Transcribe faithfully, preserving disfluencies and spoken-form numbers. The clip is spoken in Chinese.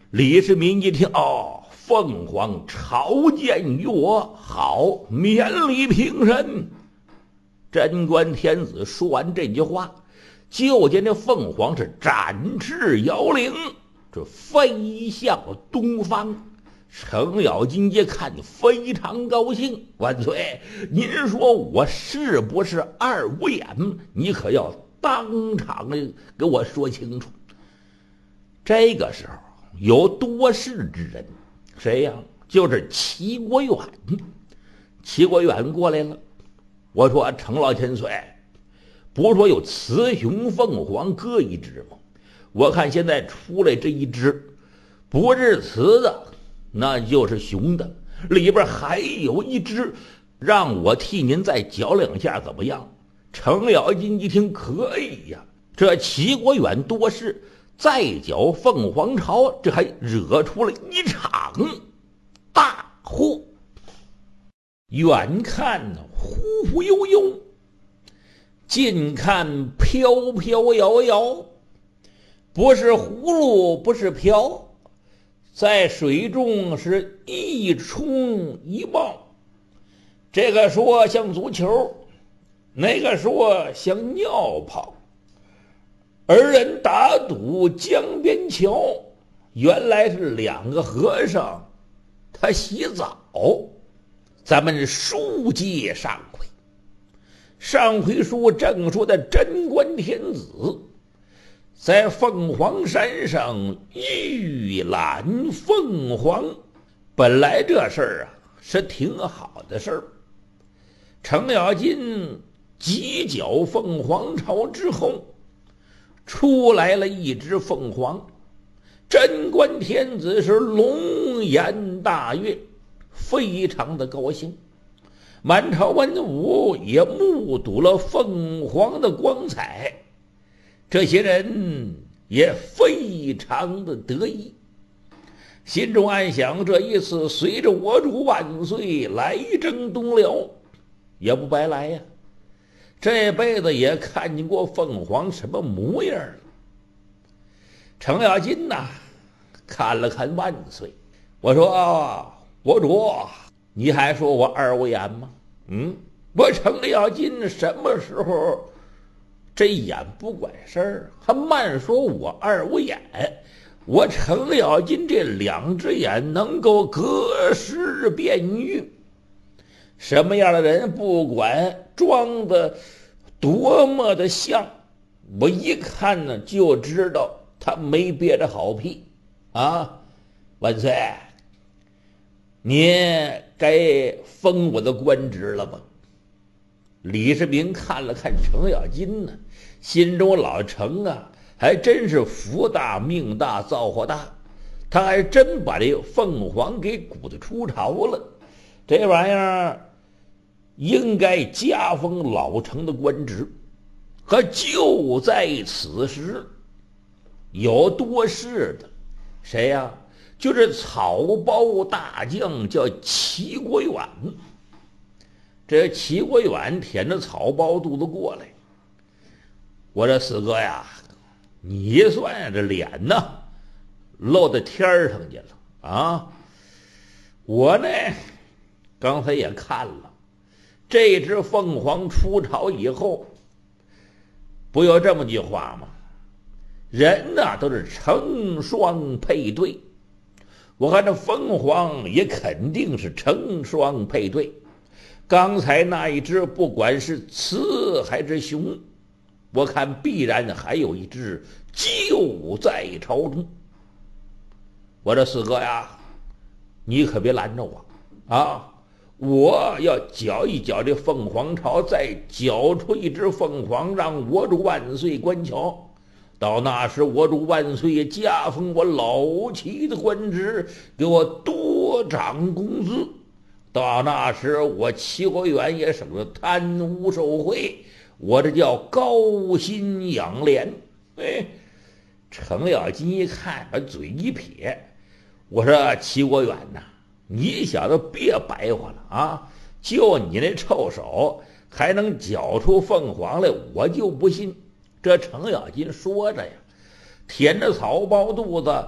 李世民一听，哦，凤凰朝见于我，好，免礼平身。贞观天子说完这句话，就见这凤凰是展翅摇铃，这飞向东方。程咬金一看非常高兴，万岁，您说我是不是二五眼？你可要当场给我说清楚。这个时候有多事之人，谁呀？就是齐国远。齐国远过来了，我说程老千岁，不是说有雌雄凤凰各一只吗？我看现在出来这一只，不是雌的，那就是雄的，里边还有一只，让我替您再搅两下怎么样？程咬金一听，可以呀，这齐国远多事，再搅凤凰巢，这还惹出了一场大祸。远看忽忽悠悠，近看飘飘摇摇，不是葫芦不是瓢，在水中是一冲一冒，这个说像足球，那个说像尿泡。二人打赌江边桥，原来是两个和尚他洗澡。咱们书接上回，上回书正说的贞观天子在凤凰山上御览凤凰，本来这事儿啊是挺好的事儿。程咬金几搅凤凰巢之后，出来了一只凤凰，贞观天子是龙颜大悦，非常的高兴。满朝文武也目睹了凤凰的光彩，这些人也非常的得意，心中暗想，这一次随着我主万岁来征东辽也不白来呀，这辈子也看见过凤凰什么模样了。程咬金呐，看了看万岁，我说啊，国主，你还说我二五眼吗？嗯，我程咬金什么时候这眼不管事儿？还慢说我二五眼，我程咬金这两只眼能够隔世辨玉，什么样的人不管装的多么的像，我一看呢就知道他没憋着好屁啊！万岁，您该封我的官职了吧？李世民看了看程咬金呢，心中老程啊，还真是福大命大造化大，他还真把这凤凰给鼓得出巢了。这玩意儿应该加封老程的官职。可就在此时，有多事的，谁呀？就是草包大将，叫齐国远。这齐国远舔着草包肚子过来，我说四哥呀，你算这脸呢露到天上去了啊！我呢刚才也看了，这只凤凰出巢以后，不有这么句话吗？人呢都是成双配对，我看这凤凰也肯定是成双配对。刚才那一只不管是雌还是雄，我看必然还有一只就在巢中。我说四哥呀，你可别拦着我啊！我要搅一搅这凤凰巢，再搅出一只凤凰，让我主万岁观瞧。到那时我主万岁也加封我老齐的官职，给我多涨工资。到那时我齐国远也省得贪污受贿，我这叫高薪养廉。哎，程咬金一看，把嘴一撇，我说齐国远呐，你小子别白话了啊！就你那臭手还能搅出凤凰来，我就不信。这程咬金说着呀，舔着草包肚子，